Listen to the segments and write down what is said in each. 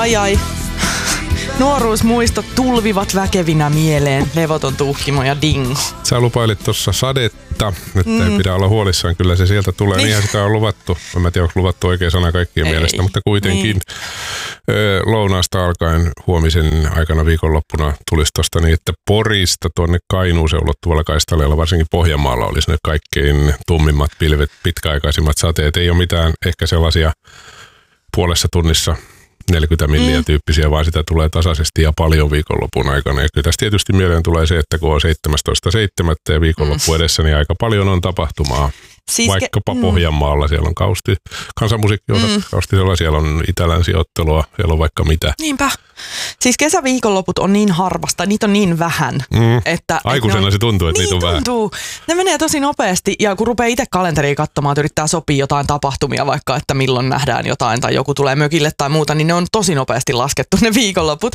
Ai. Nuoruusmuistot tulvivat väkevinä mieleen. Levoton tuhkimo ja dingo. Sä lupailit tuossa sadetta, että ei pidä olla huolissaan. Kyllä se sieltä tulee. Niinhän sitä on luvattu. En tiedä, onko luvattu oikea sana kaikkien mielestä, mutta kuitenkin lounaasta alkaen huomisen aikana viikonloppuna tulisi tuosta niin, että Porista tuonne Kainuuseen ulottuvalla kaistaleella, varsinkin Pohjanmaalla, olisi ne kaikkein tummimmat pilvet, pitkäaikaisimmat sateet. Ei ole mitään ehkä sellaisia puolessa tunnissa 40 milliä tyyppisiä, vaan sitä tulee tasaisesti ja paljon viikonlopun aikana. Ja kyllä tässä tietysti mieleen tulee se, että kun on 17.7. ja viikonloppu edessä, niin aika paljon on tapahtumaa. Siis vaikkapa Pohjanmaalla siellä on kansanmusiikkiorkesteri, siellä on itä-länsiottelua, siellä on vaikka mitä. Niinpä. Siis kesäviikonloput on niin harvasta, niitä on niin vähän. Että aikuisena se tuntuu, että niin niitä on tuntuu. Vähän. Ne menee tosi nopeasti ja kun rupeaa itse kalenteria katsomaan, että yrittää sopia jotain tapahtumia, vaikka että milloin nähdään jotain tai joku tulee mökille tai muuta, niin ne on tosi nopeasti laskettu ne viikonloput.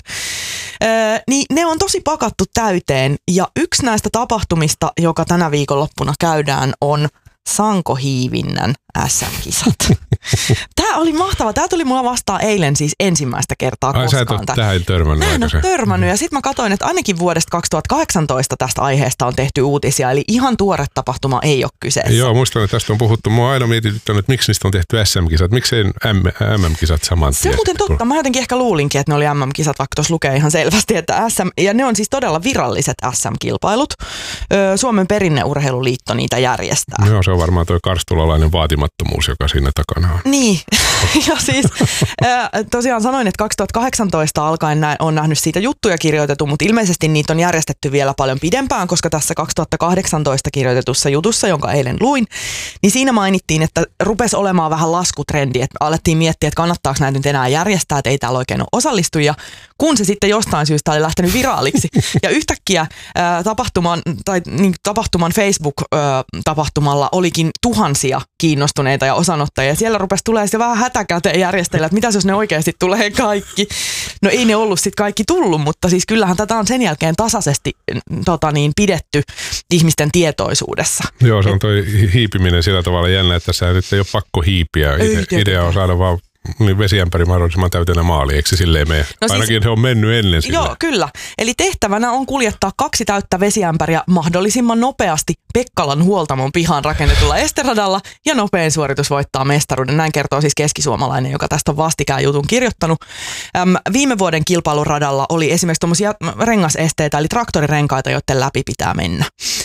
Niin ne on tosi pakattu täyteen ja yksi näistä tapahtumista, joka tänä viikonloppuna käydään, on sankohiivinnän SM-kisat. Tämä oli mahtava. Tämä tuli mulla vastaan eilen siis ensimmäistä kertaa koskaan. Sä et ole tähän törmännyt. Mä en ole törmännyt ja sitten mä katsoin, että ainakin vuodesta 2018 tästä aiheesta on tehty uutisia, eli ihan tuore tapahtuma ei ole kyseessä. Joo, muistan, että tästä on puhuttu. Mua on aina mietityttänyt, että miksi niistä on tehty SM-kisat, miksei MM-kisat saman tien. Se on muuten totta. Mä jotenkin ehkä luulinkin, että ne oli MM-kisat, vaikka tuossa lukee ihan selvästi, että SM, ja ne on siis todella viralliset SM-kilpailut. Suomen perinneurheiluliitto niitä järjestää. Joo, se on varmaan toi karstulalainen vaatimattomuus, joka siinä takana on. Niin, ja siis tosiaan sanoin, että 2018 alkaen on nähnyt siitä juttuja kirjoitettu, mutta ilmeisesti niitä on järjestetty vielä paljon pidempään, koska tässä 2018 kirjoitetussa jutussa, jonka eilen luin, niin siinä mainittiin, että rupesi olemaan vähän laskutrendi, että alettiin miettiä, että kannattaako näitä nyt enää järjestää, että ei täällä oikein ole osallistujia, kun se sitten jostain syystä oli lähtenyt viraaliksi. Ja yhtäkkiä tapahtuman Facebook-tapahtumalla olikin tuhansia kiinnostuneita ja osanottajia. Siellä rupesi tulee sitten vähän hätäkäteen järjestellä, että mitäs jos ne oikeasti tulee kaikki. No ei ne ollut sitten kaikki tullut, mutta siis kyllähän tätä on sen jälkeen tasaisesti pidetty ihmisten tietoisuudessa. Joo, se on toi hiipiminen sillä tavalla jännä, että tässä nyt ei ole pakko hiipiä. Idea on saada vaan vesiämpäri mahdollisimman täytenä maali, eikö se silleen mene? No ainakin siis, se on mennyt ennen silleen. Joo, kyllä. Eli tehtävänä on kuljettaa 2 täyttä vesiämpäriä mahdollisimman nopeasti Pekkalan huoltamon pihaan rakennetulla esteradalla ja nopein suoritus voittaa mestaruuden. Näin kertoo siis keskisuomalainen, joka tästä on vastikään jutun kirjoittanut. Viime vuoden kilpailuradalla oli esimerkiksi tuommoisia rengasesteitä, eli traktorirenkaita, joiden läpi pitää mennä.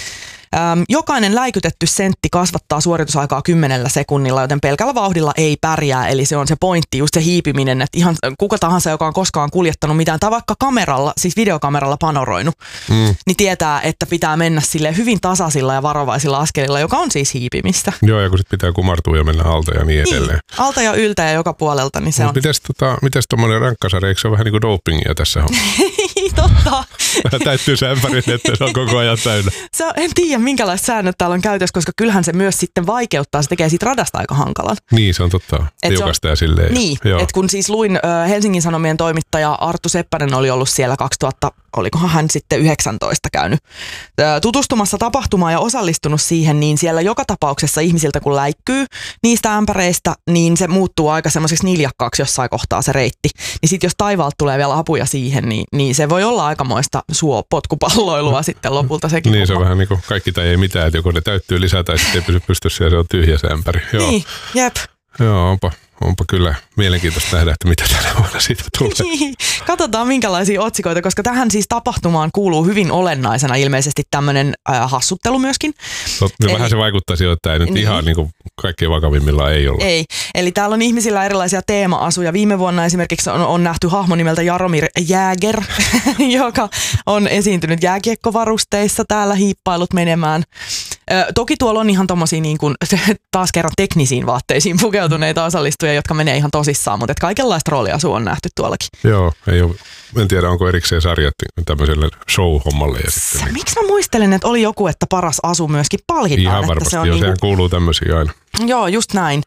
Jokainen läikytetty sentti kasvattaa suoritusaikaa 10 sekunnilla, joten pelkällä vauhdilla ei pärjää. Eli se on se pointti, just se hiipiminen, että ihan kuka tahansa, joka on koskaan kuljettanut mitään, tai vaikka kameralla, siis videokameralla panoroinut, niin tietää, että pitää mennä sille hyvin tasaisilla ja varovaisilla askelilla, joka on siis hiipimistä. Joo, ja kun sitten pitää kumartua ja mennä alta ja niin edelleen. Alta ja yltä ja joka puolelta, niin se on. Mites tommoinen rankkasarja, eikö se ole vähän niin kuin dopingia tässä hommassa? Totta. Täyttyy sämpärit, että se on koko ajan täynnä. En tiedä, minkälaiset säännöt täällä on käytössä, koska kyllähän se myös sitten vaikeuttaa, se tekee siitä radasta aika hankalan. Niin, se on totta. Tiukasta ja silleen. Niin, että kun siis luin Helsingin Sanomien toimittaja Arttu Seppänen oli ollut siellä 2000, olikohan hän sitten 19 käynyt tutustumassa tapahtumaan ja osallistunut siihen, niin siellä joka tapauksessa ihmisiltä kun läikkyy niistä ämpäreistä, niin se muuttuu aika semmoiseksi niljakkaaksi jossain kohtaa se reitti. Niin sitten jos taivaalta tulee vielä apuja siihen, niin se voi olla aikamoista potkupalloilua sitten lopulta sekin. Niin, se on vähän niin kuin kaikki tai ei mitään, että joko ne täyttyy lisää tai sitten ei pysy pystyssä ja se on tyhjä se ämpäri. Joo. Niin, jep. Joo, onpa kyllä mielenkiintoista nähdä, että mitä tänä vuonna siitä tulee. Niin, katsotaan minkälaisia otsikoita, koska tähän siis tapahtumaan kuuluu hyvin olennaisena ilmeisesti tämmöinen hassuttelu myöskin. Vähän se vaikuttaa siltä, että ei nyt ihan niin kuin kaikkein vakavimmillaan ei olla. Ei, eli täällä on ihmisillä erilaisia teema-asuja. Viime vuonna esimerkiksi on nähty hahmo nimeltä Jaromir Jäger, joka on esiintynyt jääkiekkovarusteissa täällä hiippailut menemään. Toki tuolla on ihan tommosia niin kuin, taas kerran teknisiin vaatteisiin pukeutuneita osallistujia, jotka menee ihan tosissaan, mutta kaikenlaista rooliasua on nähty tuollakin. Joo, ei ole, en tiedä onko erikseen sarjat tämmöiselle show-hommalle. Ja sitten miksi mä muistelen, että oli joku, että paras asu myöskin palkitaan. Ihan varmasti, se on sehän kuuluu tämmöisiä aina. Joo, just näin.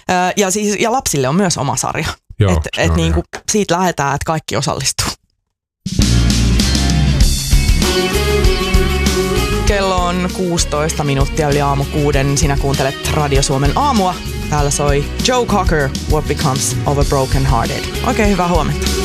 Ja lapsille on myös oma sarja. Joo, että niinku, siitä lähdetään, että kaikki osallistuu. Kello on 16 minuuttia yli aamu 6. Sinä kuuntelet Radio Suomen aamua. Täällä soi Joe Cocker, What Becomes of a Broken Hearted. Oikein hyvää huomenta.